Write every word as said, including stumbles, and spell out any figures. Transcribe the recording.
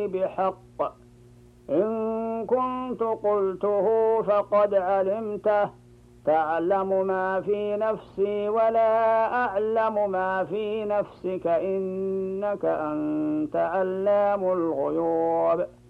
بحق، إن كنت قلته فقد علمته، تعلم ما في نفسي ولا أعلم ما في نفسك، إنك أنت علام الغيوب.